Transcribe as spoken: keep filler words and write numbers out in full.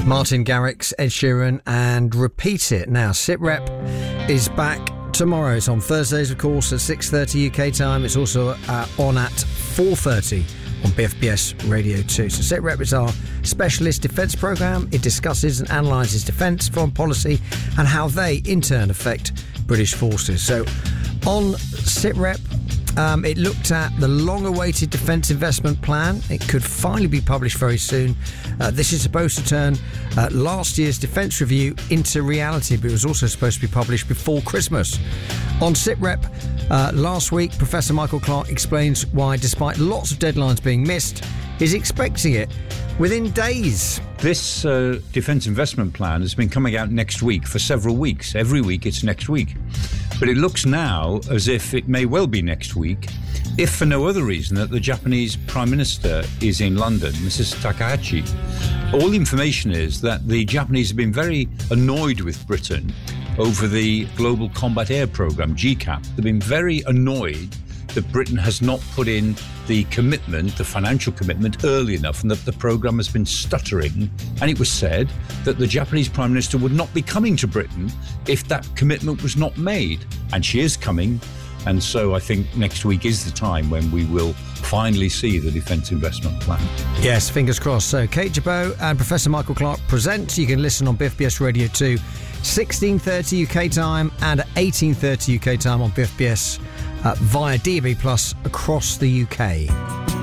Martin Garrix, Ed Sheeran, and Repeat It. Now, SITREP is back tomorrow. It's on Thursdays, of course, at six thirty U K time. It's also uh, on at four thirty on B F B S Radio two. So SITREP is our specialist defence programme. It discusses and analyses defence, foreign policy, and how they, in turn, affect British forces. So on SITREP, Um, it looked at the long-awaited Defence Investment Plan. It could finally be published very soon. Uh, this is supposed to turn uh, last year's Defence Review into reality, but it was also supposed to be published before Christmas. On SITREP uh, last week, Professor Michael Clarke explains why, despite lots of deadlines being missed, he's expecting it within days. This uh, Defence Investment Plan has been coming out next week for several weeks. Every week it's next week. But it looks now as if it may well be next week, if for no other reason that the Japanese Prime Minister is in London, Missus Takahashi. All the information is that the Japanese have been very annoyed with Britain over the Global Combat Air Programme, G CAP. They've been very annoyed that Britain has not put in the commitment, the financial commitment, early enough, and that the programme has been stuttering. And it was said that the Japanese Prime Minister would not be coming to Britain if that commitment was not made. And she is coming. And so I think next week is the time when we will finally see the Defence Investment Plan. Yes, fingers crossed. So Kate Jabot and Professor Michael Clarke present. You can listen on B F B S Radio two, sixteen thirty U K time and at eighteen thirty U K time on B F B S uh, via D A B plus across the U K.